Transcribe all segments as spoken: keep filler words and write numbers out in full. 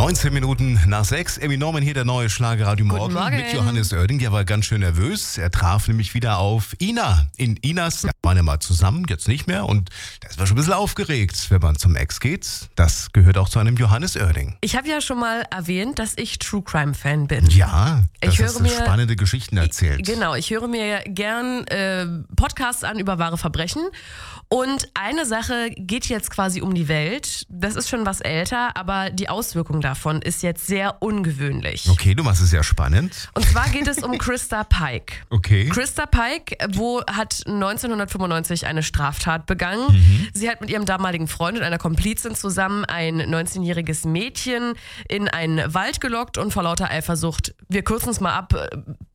neunzehn Minuten nach sechs. Emmy Norman hier, der neue Schlagerradio Morgen Morgen mit Johannes Oerding. Der war ganz schön nervös. Er traf nämlich wieder auf Ina. In Inas, ja, waren ja mal zusammen, jetzt nicht mehr. Und das war schon ein bisschen aufgeregt, wenn man zum Ex geht. Das gehört auch zu einem Johannes Oerding. Ich habe ja schon mal erwähnt, dass ich True Crime Fan bin. Ja, das ich höre hast du mir spannende Geschichten erzählt. Genau, ich höre mir gern äh, Podcasts an über wahre Verbrechen. Und eine Sache geht jetzt quasi um die Welt. Das ist schon was älter, aber die Auswirkung davon ist jetzt sehr ungewöhnlich. Okay, du machst es ja spannend. Und zwar geht es um Krista Pike. Okay. Krista Pike wo hat neunzehnhundertfünfundneunzig eine Straftat begangen. Mhm. Sie hat mit ihrem damaligen Freund und einer Komplizin zusammen ein neunzehnjähriges Mädchen in einen Wald gelockt und vor lauter Eifersucht, wir kürzen es mal ab,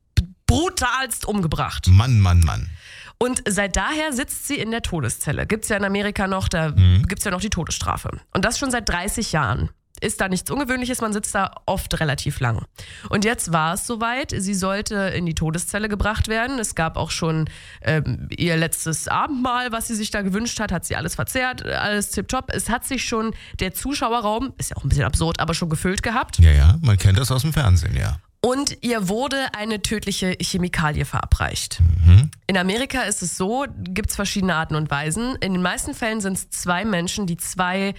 brutalst umgebracht. Mann, Mann, Mann. Und seit daher sitzt sie in der Todeszelle. Gibt's ja in Amerika noch, da Mhm. gibt's ja noch die Todesstrafe. Und das schon seit dreißig Jahren. Ist da nichts Ungewöhnliches, man sitzt da oft relativ lang. Und jetzt war es soweit, sie sollte in die Todeszelle gebracht werden. Es gab auch schon ähm, ihr letztes Abendmahl, was sie sich da gewünscht hat, hat sie alles verzehrt, alles tipptopp. Es hat sich schon der Zuschauerraum, ist ja auch ein bisschen absurd, aber schon gefüllt gehabt. Ja, ja, man kennt das aus dem Fernsehen, ja. Und ihr wurde eine tödliche Chemikalie verabreicht. Mhm. In Amerika ist es so, gibt es verschiedene Arten und Weisen. In den meisten Fällen sind es zwei Menschen, die zwei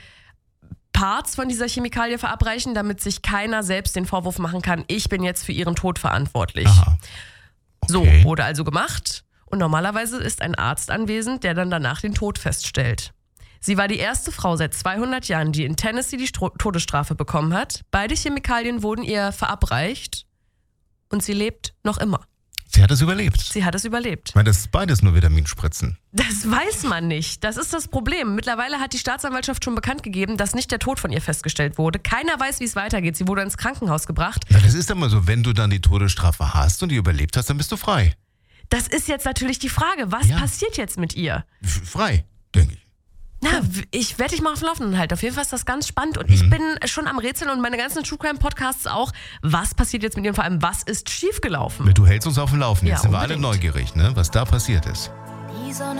Parts von dieser Chemikalie verabreichen, damit sich keiner selbst den Vorwurf machen kann, ich bin jetzt für ihren Tod verantwortlich. Aha. So Okay. wurde also gemacht. Und normalerweise ist ein Arzt anwesend, der dann danach den Tod feststellt. Sie war die erste Frau seit zweihundert Jahren, die in Tennessee die Stro- Todesstrafe bekommen hat. Beide Chemikalien wurden ihr verabreicht und sie lebt noch immer. Sie hat es überlebt. Sie hat es überlebt. Ich meine, das ist beides nur Vitaminspritzen. Das weiß man nicht. Das ist das Problem. Mittlerweile hat die Staatsanwaltschaft schon bekannt gegeben, dass nicht der Tod von ihr festgestellt wurde. Keiner weiß, wie es weitergeht. Sie wurde ins Krankenhaus gebracht. Na, das ist immer so, wenn du dann die Todesstrafe hast und die überlebt hast, dann bist du frei. Das ist jetzt natürlich die Frage. Was Ja. passiert jetzt mit ihr? F- Frei, denke ich. Na, w- ich werde dich mal auf dem Laufenden halten. Auf jeden Fall ist das ganz spannend. Und ich bin schon am Rätseln und meine ganzen True Crime Podcasts auch. Was passiert jetzt mit ihr und vor allem, was ist schiefgelaufen? Du hältst uns auf dem Laufenden. Ja, Jetzt sind wir alle unbedingt. neugierig, ne, was da passiert ist. Die Sonne